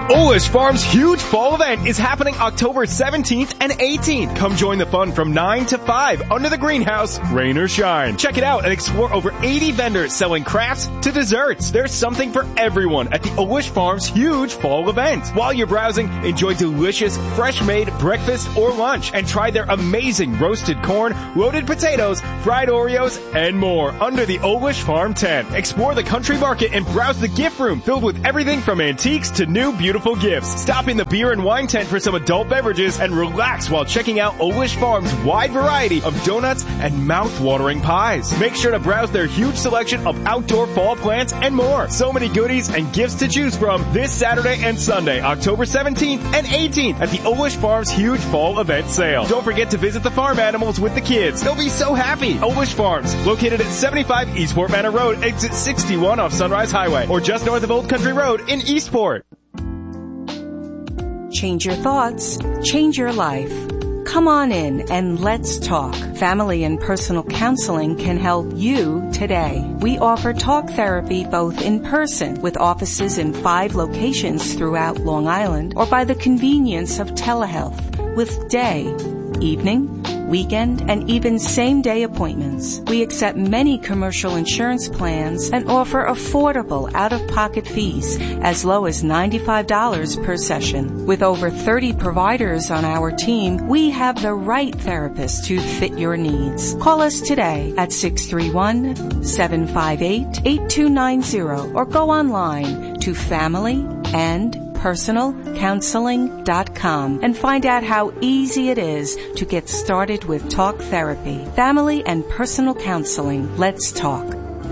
Olish Farms' huge fall event is happening October 17th and 18th. Come join the fun from 9 to 5 under the greenhouse, rain or shine. Check it out and explore over 80 vendors selling crafts to desserts. There's something for everyone at the Olish Farms' huge fall event. While you're browsing, enjoy delicious, fresh-made breakfast or lunch and try their amazing roasted corn, loaded potatoes, fried Oreos, and more under the Olish Farm tent. Explore the country market and browse the gift room filled with everything from antiques to new beautiful gifts. Stop in the beer and wine tent for some adult beverages and relax while checking out Olish Farms' wide variety of donuts and mouth-watering pies. Make sure to browse their huge selection of outdoor fall plants and more. So many goodies and gifts to choose from this Saturday and Sunday, October 17th and 18th at the Olish Farms' huge fall event sale. Don't forget to visit the farm animals with the kids. They'll be so happy. Olish Farms, located at 75 Eastport Manor Road, exit 61 off Sunrise Highway, or just north of Old Country Road in Eastport. Change your thoughts, change your life. Come on in and let's talk. Family and personal counseling can help you today. We offer talk therapy both in person with offices in 5 locations throughout Long Island or by the convenience of telehealth with day, evening, weekend, and even same-day appointments. We accept many commercial insurance plans and offer affordable out-of-pocket fees as low as $95 per session. With over 30 providers on our team, we have the right therapist to fit your needs. Call us today at 631-758-8290 or go online to familyandpersonalcounseling.com and find out how easy it is to get started with talk therapy. Family and personal counseling. Let's talk.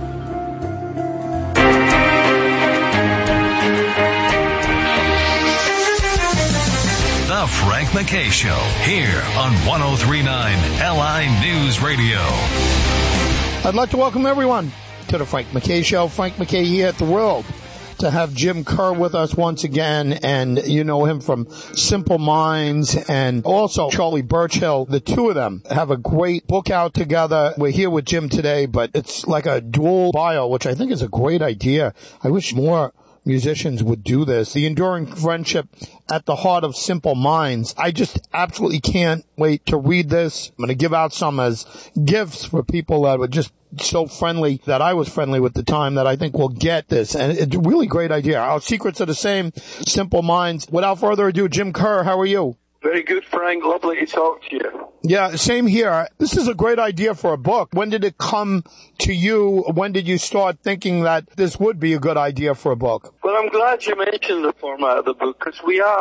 The Frank McKay Show, here on 103.9 LI News Radio. I'd like to welcome everyone to the Frank McKay Show. Frank McKay here, thrilled to have Jim Kerr with us once again, and you know him from Simple Minds and also Charlie Burchill. The two of them have a great book out together. We're here with Jim today, but it's like a dual bio, which I think is a great idea. I wish more musicians would do this. The enduring friendship at the heart of Simple Minds. I just absolutely can't wait to read this. I'm going to give out some as gifts for people that were just so friendly, that I was friendly with the time, that I think will get this. And it's a really great idea. Our secrets are the same. Simple Minds. Without further ado, Jim Kerr, how are you? Very good, Frank. Lovely to talk to you. Yeah, same here. This is a great idea for a book. When did it come to you? When did you start thinking that this would be a good idea for a book? Well, I'm glad you mentioned the format of the book, because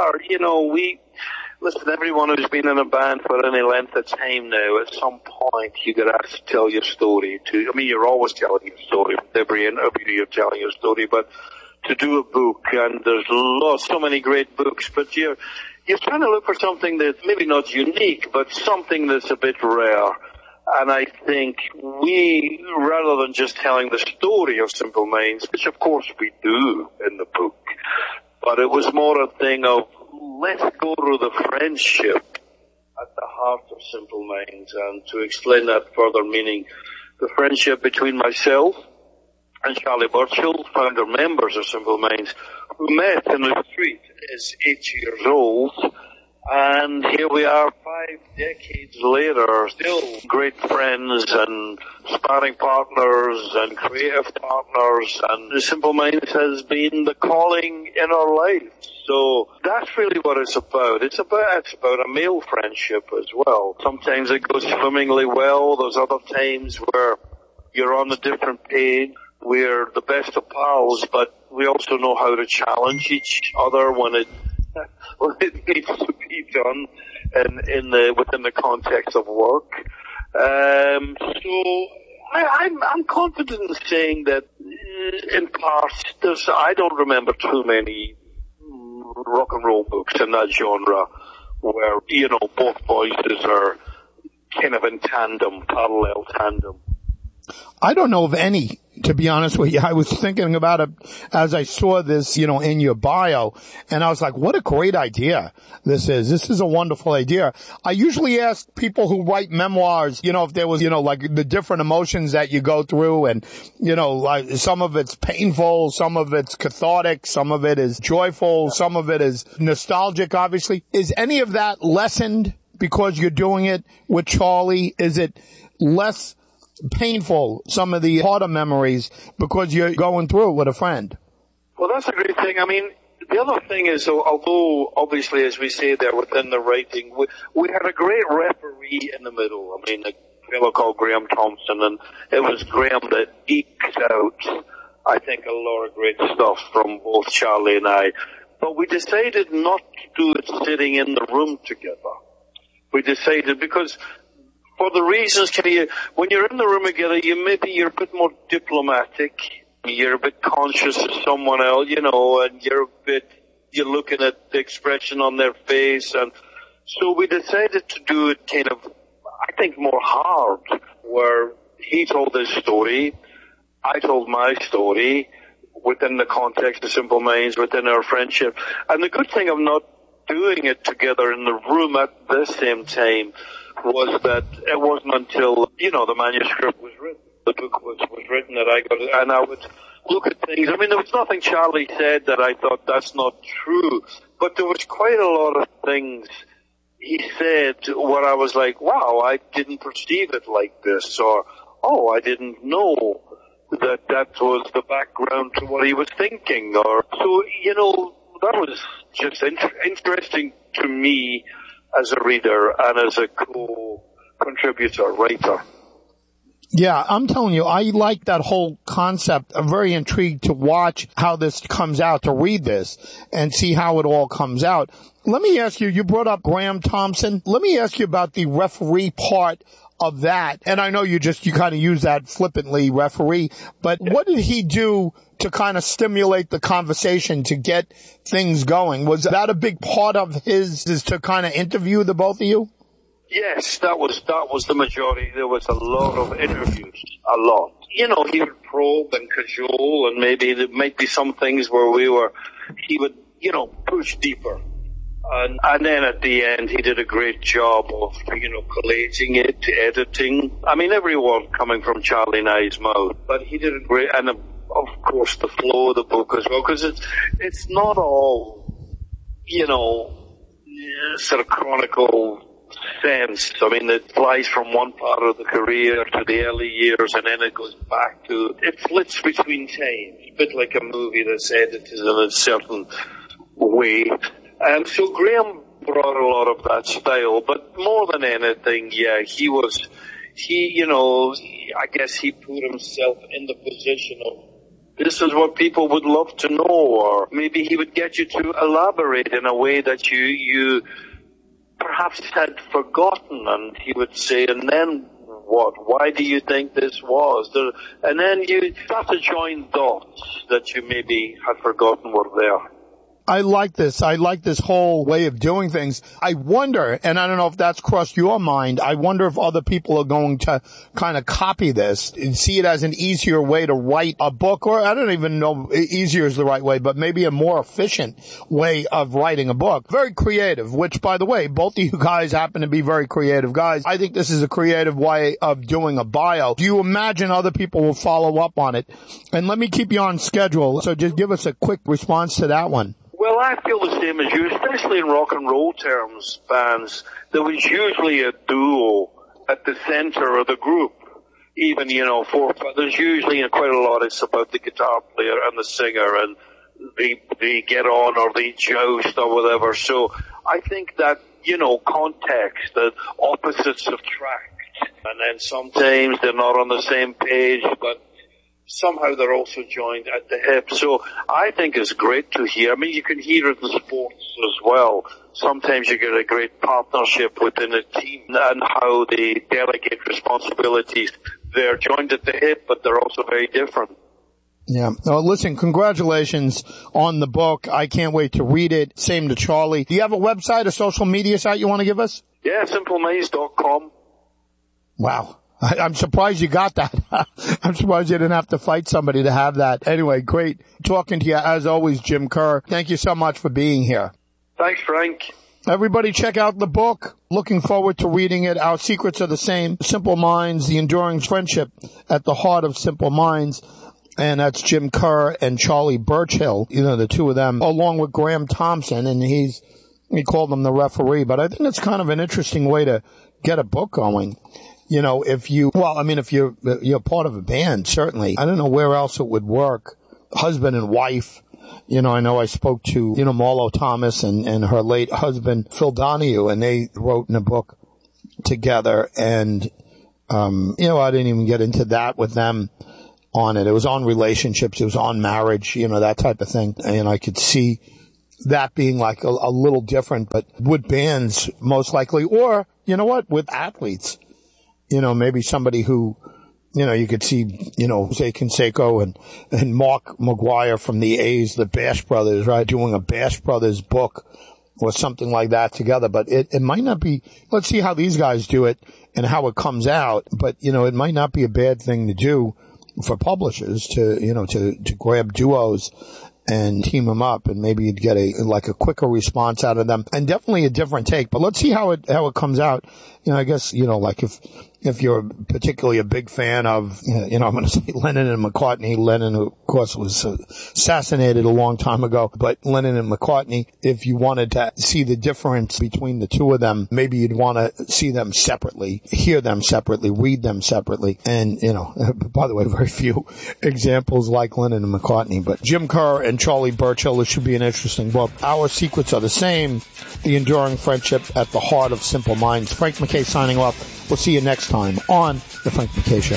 listen, everyone who's been in a band for any length of time now, at some point you get asked to tell your story. You're always telling your story. With every interview you're telling your story, but to do a book, and there's so many great books, but you're trying to look for something that's maybe not unique, but something that's a bit rare. And I think rather than just telling the story of Simple Minds, which of course we do in the book, but it was more a thing of, let's go to the friendship at the heart of Simple Minds, and to explain that further, meaning the friendship between myself and Charlie Burchill, founder members of Simple Minds, who met in the street as 8 years old, and here we are 5 decades later, still great friends and sparring partners and creative partners, and the Simple Minds has been the calling in our lives. So that's really what it's about. It's about a male friendship as well. Sometimes it goes swimmingly well. There's other times where you're on a different page. We're the best of pals, but we also know how to challenge each other when it needs to be done within the context of work. So I'm confident in saying that in parts I don't remember too many rock and roll books in that genre where, both voices are kind of in tandem, parallel tandem. I don't know of any, to be honest with you. I was thinking about it as I saw this, in your bio, and I was like, what a great idea this is. This is a wonderful idea. I usually ask people who write memoirs, if there was, like the different emotions that you go through, and, like some of it's painful, some of it's cathartic, some of it is joyful, some of it is nostalgic, obviously. Is any of that lessened because you're doing it with Charlie? Is it less painful, some of the harder memories, because you're going through it with a friend? Well, that's a great thing. I mean, the other thing is, although obviously, as we say there within the writing, we had a great referee in the middle. I mean, a fellow called Graham Thompson, and it was Graham that eked out, I think, a lot of great stuff from both Charlie and I. But we decided not to do it sitting in the room together. We decided because, for the reasons, when you're in the room together, you're a bit more diplomatic. You're a bit conscious of someone else, and you're looking at the expression on their face. And so we decided to do it kind of, I think, more hard, where he told his story, I told my story, within the context of Simple Minds, within our friendship. And the good thing of not doing it together in the room at the same time was that it wasn't until, the manuscript was written, the book was written, that I got it, and I would look at things. I mean, there was nothing Charlie said that I thought that's not true, but there was quite a lot of things he said where I was like, wow, I didn't perceive it like this, or, oh, I didn't know that was the background to what he was thinking, or, so, that was just interesting to me as a reader and as a co-contributor, writer. Yeah, I'm telling you, I like that whole concept. I'm very intrigued to watch how this comes out, to read this and see how it all comes out. Let me ask you brought up Graham Thompson. Let me ask you about the referee part of that. And I know you kind of use that flippantly, referee, but what did he do to kind of stimulate the conversation, to get things going? Was that a big part of his, is to kind of interview the both of you? Yes, that was the majority. There was a lot of interviews, a lot. He would probe and cajole, and maybe there might be some things where he would, push deeper. And then at the end, he did a great job of, collating it, editing. I mean, every word coming from Charlie and I's mouth, but he did a great, and of course the flow of the book as well, because it's not all, sort of chronicle sense. I mean, it flies from one part of the career to the early years, and then it goes back to, it flits between times, a bit like a movie that's edited in a certain way. And so Graham brought a lot of that style, but more than anything, yeah, I guess he put himself in the position of, this is what people would love to know, or maybe he would get you to elaborate in a way that you perhaps had forgotten, and he would say, and then what? Why do you think this was? And then you start to join dots that you maybe had forgotten were there. I like this. I like this whole way of doing things. I wonder, and I don't know if that's crossed your mind, I wonder if other people are going to kind of copy this and see it as an easier way to write a book, or I don't even know easier is the right way, but maybe a more efficient way of writing a book. Very creative, which, by the way, both of you guys happen to be very creative guys. I think this is a creative way of doing a bio. Do you imagine other people will follow up on it? And let me keep you on schedule, so just give us a quick response to that one. Well, I feel the same as you, especially in rock and roll terms, bands. There was usually a duo at the center of the group. Even, there's usually quite a lot, it's about the guitar player and the singer, and they get on or they joust or whatever. So I think that, context, that opposites attract. And then sometimes they're not on the same page, but somehow they're also joined at the hip. So I think it's great to hear. I mean, you can hear it in sports as well. Sometimes you get a great partnership within a team and how they delegate responsibilities. They're joined at the hip, but they're also very different. Yeah. Well, listen, congratulations on the book. I can't wait to read it. Same to Charlie. Do you have a website, a social media site you want to give us? Yeah, simpleminds.com. Wow. I'm surprised you got that. I'm surprised you didn't have to fight somebody to have that. Anyway, great talking to you as always, Jim Kerr. Thank you so much for being here. Thanks, Frank. Everybody check out the book. Looking forward to reading it. Our secrets are the same. Simple Minds, the enduring friendship at the heart of Simple Minds. And that's Jim Kerr and Charlie Burchill, the two of them, along with Graham Thompson, and he called him the referee. But I think it's kind of an interesting way to get a book going. If you're part of a band, certainly. I don't know where else it would work. Husband and wife. I know I spoke to, Marlo Thomas and her late husband, Phil Donahue, and they wrote in a book together. And, I didn't even get into that with them on it. It was on relationships. It was on marriage, that type of thing. And I could see that being like a little different, but with bands most likely, or, with athletes, maybe somebody who, you could see, Jose Canseco and Mark McGuire from the A's, the Bash Brothers, right? Doing a Bash Brothers book or something like that together. But it might not be, let's see how these guys do it and how it comes out. But, it might not be a bad thing to do for publishers to grab duos and team them up, and maybe you'd get a quicker response out of them, and definitely a different take. But let's see how it comes out. I guess, if you're particularly a big fan of, I'm going to say Lennon and McCartney. Lennon, who, of course, was assassinated a long time ago, but Lennon and McCartney, if you wanted to see the difference between the two of them, maybe you'd want to see them separately, hear them separately, read them separately. And, by the way, very few examples like Lennon and McCartney. But Jim Kerr and Charlie Burchill, this should be an interesting book. Our secrets are the same. The enduring friendship at the heart of Simple Minds. Frank McKay signing off. We'll see you next time on The Frank McKay Show.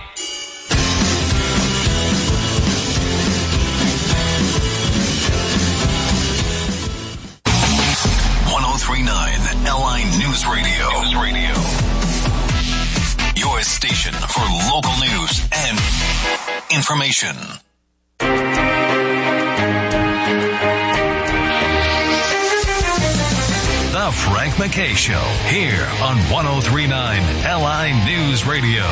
LI News Radio. Your station for local news and information. The Frank McKay Show, here on 103.9 LI News Radio.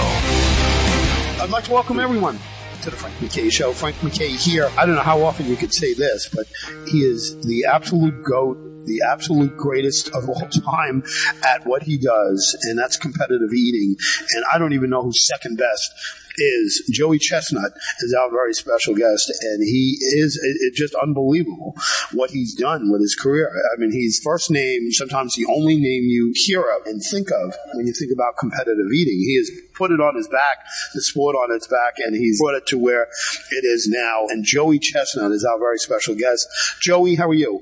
I'd like to welcome everyone to the Frank McKay Show. Frank McKay here. I don't know how often you could say this, but he is the absolute GOAT, the absolute greatest of all time at what he does, and that's competitive eating. And I don't even know who's second best is. Joey Chestnut is our very special guest, and he is it's just unbelievable what he's done with his career. I mean, he's first name, sometimes the only name you hear of and think of when you think about competitive eating. He has put it on his back, the sport on its back, and he's brought it to where it is now. And Joey Chestnut is our very special guest. Joey, how are you?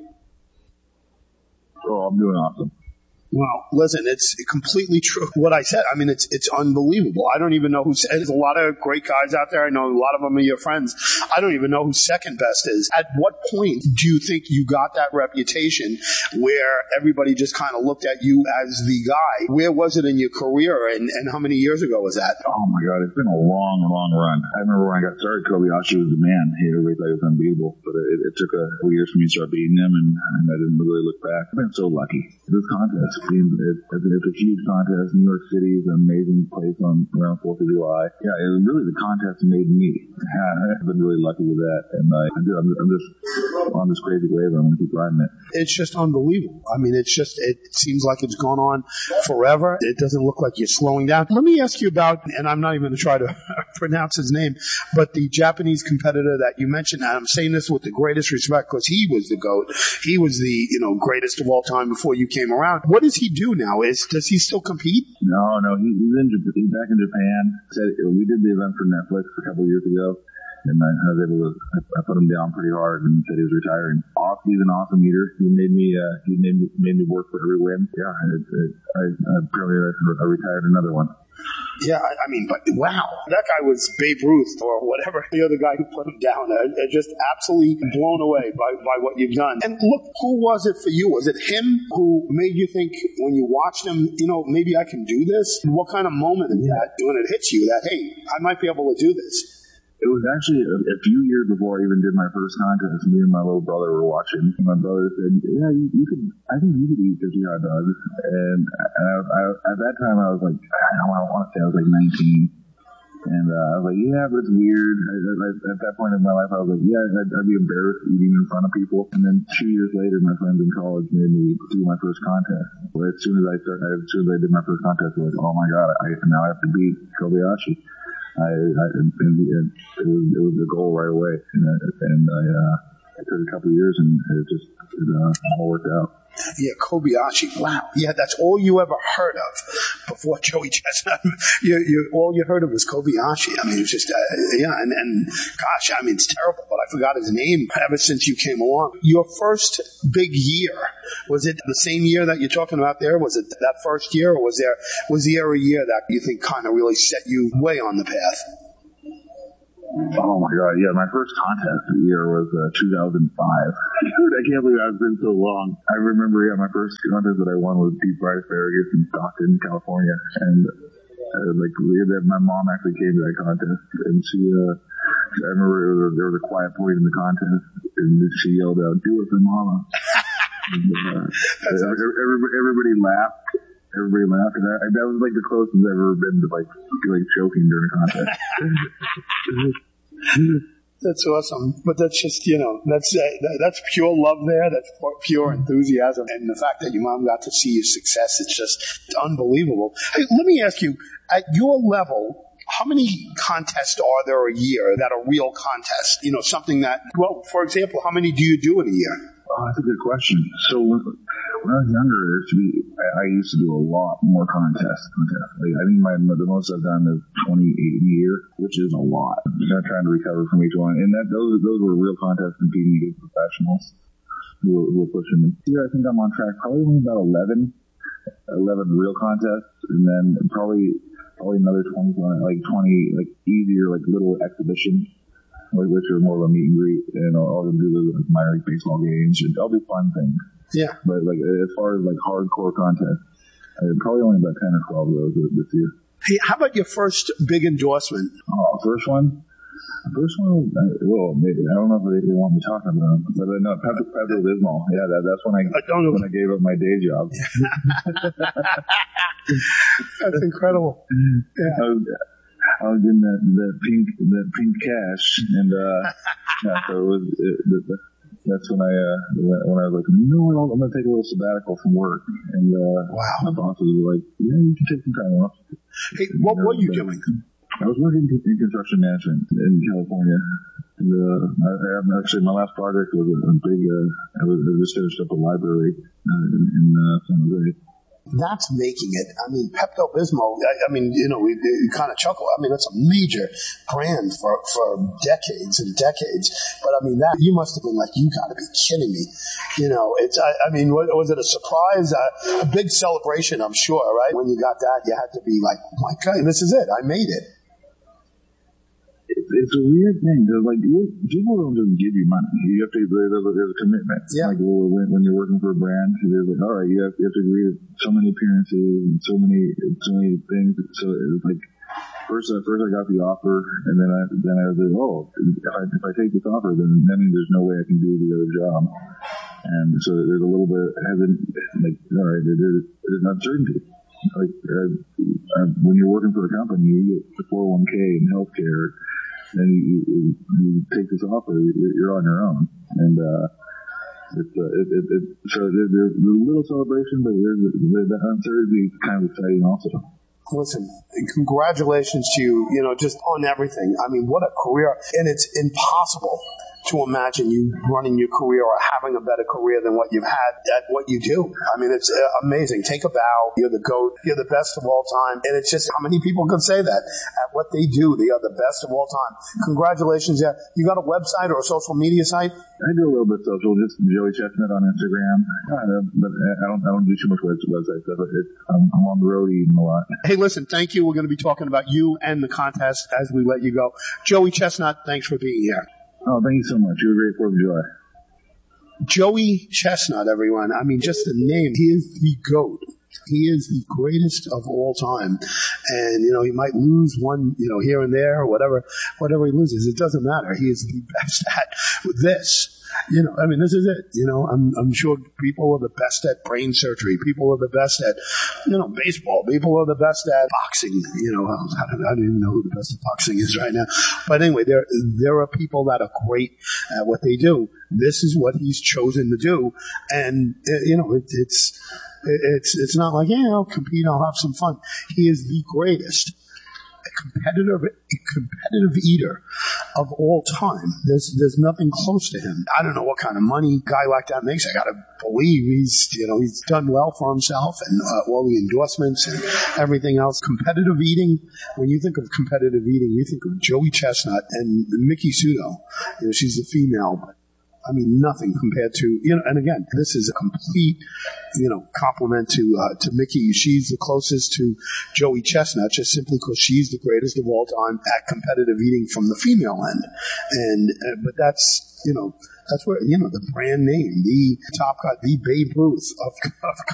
Oh, I'm doing awesome. Well, listen, it's completely true what I said. I mean, it's unbelievable. I don't even know there's a lot of great guys out there. I know a lot of them are your friends. I don't even know who second best is. At what point do you think you got that reputation where everybody just kind of looked at you as the guy? Where was it in your career, and how many years ago was that? Oh my God, it's been a long, long run. I remember when I got started, Kobayashi was the man. Everybody thought he was unbeatable, but it took a couple years for me to start beating him, and I didn't really look back. I've been so lucky. This contest, it's a huge contest. New York City is an amazing place around 4th of July. Yeah, it was really the contest that made me. I've been really lucky with that, and I'm just on this crazy wave. I'm going to keep riding it. It's just unbelievable. I mean, it seems like it's gone on forever. It doesn't look like you're slowing down. Let me ask you about, and I'm not even going to try to pronounce his name, but the Japanese competitor that you mentioned, and I'm saying this with the greatest respect because he was the GOAT. He was the greatest of all time before you came around. What does he do now? Does he still compete? No, he's back in Japan. We did the event for Netflix a couple of years ago, and I was able to. I put him down pretty hard and said he was retiring. He's an awesome eater. He made me work for every win. Yeah, I retired another one. Yeah, I mean, but wow, that guy was Babe Ruth or whatever the other guy who put him down. Just absolutely blown away by what you've done. And look, who was it for you? Was it him who made you think when you watched him, maybe I can do this? What kind of moment is that when it hits you that, hey, I might be able to do this? It was actually a few years before I even did my first contest. Me and my little brother were watching. My brother said, "Yeah, you could. I think you could eat 50 hot dogs." And I at that time I was like, I want to say I was like 19. And I was like, yeah, but it's weird. At that point in my life, I was like, yeah, I'd be embarrassed eating in front of people. And then 2 years later, my friends in college made me do my first contest. But as soon as I did my first contest, I was like, oh my god, now I have to beat Kobayashi. It was the goal right away. It took a couple of years, and it all worked out. Yeah, Kobayashi. Wow. Yeah, that's all you ever heard of before Joey Chestnut. All you heard of was Kobayashi. I mean, it's just, and gosh, I mean, it's terrible, but I forgot his name ever since you came along. Your first big year, was it the same year that you're talking about there? Was it that first year, or was there a year that you think kind of really set you way on the path? Oh my god, yeah, my first contest year was 2005. Dude, I can't believe it's been so long. I remember, my first contest that I won was deep fried asparagus in Stockton, California. And my mom actually came to that contest, and I remember there was a quiet point in the contest, and she yelled out, "Do it for mama." And, everybody laughed. Everybody laughed, and that was like the closest I've ever been to like choking during a contest. That's awesome, but that's just that's pure love there. That's pure enthusiasm, and the fact that your mom got to see your success, it's just unbelievable. Hey, let me ask you, at your level, how many contests are there a year that are real contests? Something that, well, for example, how many do you do in a year? Oh, that's a good question. So when I was younger, I used to do a lot more contests. I think the most I've done is 28 a year, which is a lot. I'm trying to recover from each one, and those were real contests competing against professionals who were pushing me. Here, I think I'm on track. Probably only about 11 real contests, and then probably another 20 easier little exhibitions. Which are more of a meet and greet, and I'll do minor league baseball games, and I'll do fun things. Yeah. But as far as hardcore contests, probably only about 10 or 12 of those this year. Hey, how about your first big endorsement? Oh, first one was, maybe, I don't know if they want me talking about it, but no, Pepto-Bismol. Yeah, that's when I gave up my day job. That's incredible. Yeah. I was in that pink cash, and so that's when I was like, I'm gonna take a little sabbatical from work, and my bosses were like, yeah, you can take some time off. Hey, what were you doing? I was working in construction management in California, and actually my last project was a big. I just finished up a library in San Jose. That's making it. I mean, Pepto-Bismol, we kind of chuckle. I mean, that's a major brand for decades and decades. But I mean, that you must have been like, you got to be kidding me. Was it a surprise? A big celebration, I'm sure, right? When you got that, you had to be like, oh my God, this is it. I made it. It's a weird thing because people don't just give you money. You have to. There's a commitment. Yeah. When you're working for a brand, there's all right. You have to agree to so many appearances and so many things. So it's first I got the offer, and then I was like, if I take this offer, then there's no way I can do the other job. And so there's a little bit all right, there's an uncertainty. When you're working for a company, you get the 401k and healthcare. And you take this offer, you're on your own, and so there's a little celebration, but the uncertainty is kind of exciting also. Listen, congratulations to you, just on everything. I mean, what a career, and it's impossible to imagine you running your career or having a better career than what you've had at what you do. I mean, it's amazing. Take a bow. You're the GOAT. You're the best of all time. And it's just, how many people can say that? At what they do, they are the best of all time. Congratulations. Yeah. You got a website or a social media site? I do a little bit social, just Joey Chestnut on Instagram. But I don't do too much website stuff. I'm on the road eating a lot. Hey, listen, thank you. We're going to be talking about you and the contest as we let you go. Joey Chestnut, thanks for being here. Oh, thank you so much. You're a great 4th of July. Joey Chestnut, everyone. I mean, just the name. He is the GOAT. He is the greatest of all time. And, he might lose one, here and there or whatever he loses. It doesn't matter. He is the best at this. This is it. I'm sure people are the best at brain surgery. People are the best at, baseball. People are the best at boxing. I don't even know who the best at boxing is right now. But anyway, there are people that are great at what they do. This is what he's chosen to do. And, it's not like, I'll compete, I'll have some fun. He is the greatest competitive eater of all time. There's nothing close to him. I don't know what kind of money a guy like that makes. I gotta believe he's done well for himself and all the endorsements and everything else. Competitive eating, when you think of competitive eating, you think of Joey Chestnut and Miki Sudo. She's a female, but nothing compared to, and again, this is a complete, compliment to Miki. She's the closest to Joey Chestnut just simply because she's the greatest of all time at competitive eating from the female end. And, but that's where, the brand name, the top guy, the Babe Ruth of